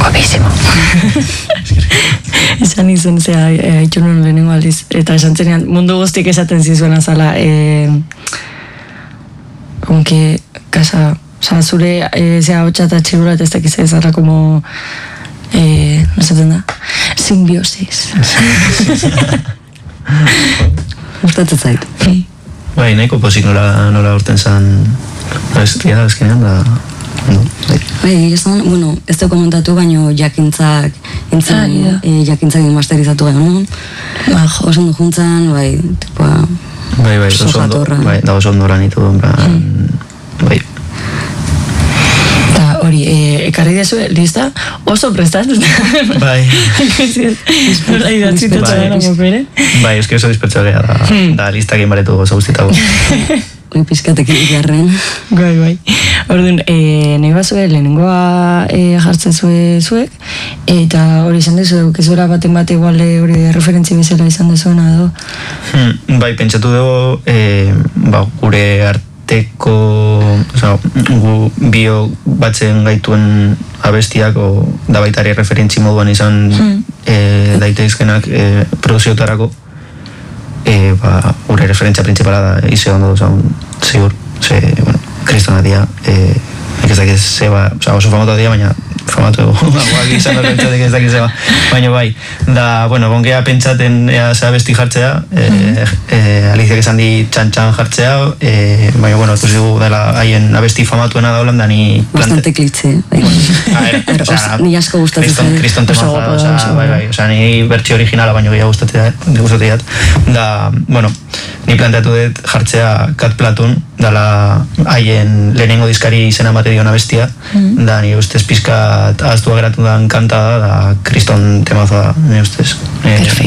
Guapísimo. Esan izan, itxunen lehenengo aldiz, eta esan zenean, mundu guztik esaten zizuen azala, onki, casa, oza, zure, zea hotxa eta txirula, eta ez dakiz ezara, como, no esaten da, simbiosis. Gustatzen zait. Bai, nahiko pozik nola urten zan abestia, azkenean, da... Bai, bueno, ez da komentatu, baino jakintzak masterizatu genuen. Oso ondo juntzan, bai, tipoa... Bai, da oso ondo lan itu, bai. Eta hori, ekarri dezu, lista, oso prestatu. Bai. Nola idatzituta dara mopere. Bai, eski oso dispertsolea da listak inbaretu oso guztitago. Hoi pizkatek jarren. Bai. Orduan, nahi bazue, lehenengoa jartzen zuek, eta hori izan dezu, kezuera baten bat igual hori referentzi bezala izan dezuena edo? Bai, pentsatu dugu, gure arteko, gu bio batzen gaituen abestiak, da baitari referentzi moduan izan daitezkenak produkziotarako, gure referentzia principala da ize ondo zigur, kristona dia, ekezak ez zeba, oso famatu dia, baina famatu aguak izan horretzatik ez dakiz zeba, baina bai, da, bueno, gongea pentsaten ea besti jartzea, Aliziak esan di txan-txan jartzea, baina, bueno, ikusi dugu dela haien abesti famatuena da holan, da ni... Bastante klitze, bai. Ni asko gustatzen zaiz. Kriston temaza, bai, ni bertxio originala baino gehiago gustatzen da, bueno, ni planteatu dut jartzea Cat Platoon, dala haien lehenengo diskari izena emate dion abestia, da ni ustez pizkat ahaztua geratu dan kanta da kriston temaza da, ni ustez.